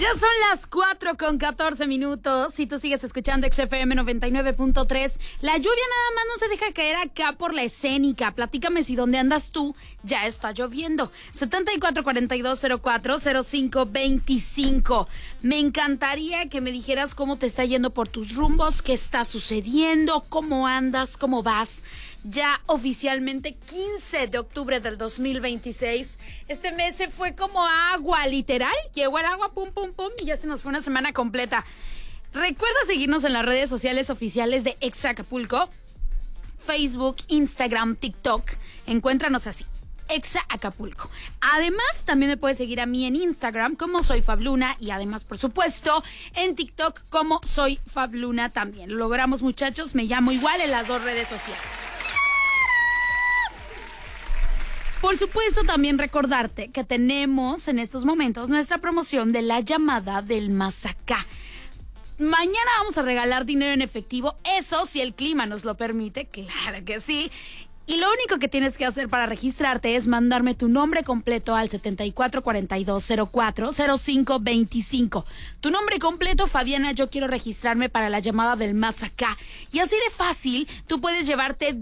Ya son las 4:14. Si tú sigues escuchando XFM 99.3, la lluvia nada más no se deja caer acá por la escénica. Platícame si donde andas tú ya está lloviendo. 7442040525. Me encantaría que me dijeras cómo te está yendo por tus rumbos, qué está sucediendo, cómo andas, cómo vas. Ya oficialmente 15 de octubre del 2026. Este mes se fue como agua, literal. Llegó el agua, pum, pum, pum, y ya se nos fue una semana completa. Recuerda seguirnos en las redes sociales oficiales de Exa Acapulco. Facebook, Instagram, TikTok. Encuéntranos así, Exa Acapulco. Además, también me puedes seguir a mí en Instagram como Soy Fabluna y además, por supuesto, en TikTok como Soy Fabluna también. Lo logramos, muchachos, me llamo igual en las dos redes sociales. Por supuesto, también recordarte que tenemos en estos momentos nuestra promoción de la llamada del más acá. Mañana vamos a regalar dinero en efectivo, eso si el clima nos lo permite, claro que sí. Y lo único que tienes que hacer para registrarte es mandarme tu nombre completo al 7442040525. Tu nombre completo, Fabiana, yo quiero registrarme para la llamada del más acá. Y así de fácil, tú puedes llevarte